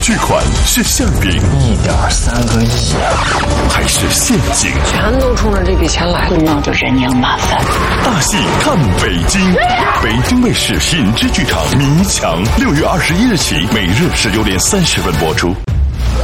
巨款是馅饼 1.3个亿啊！ 还是陷阱？ 全都冲着这笔钱来， 那就人仰马翻。 大戏看北京，北京卫视品质剧场迷墙，6月21日起，每日19点30分播出。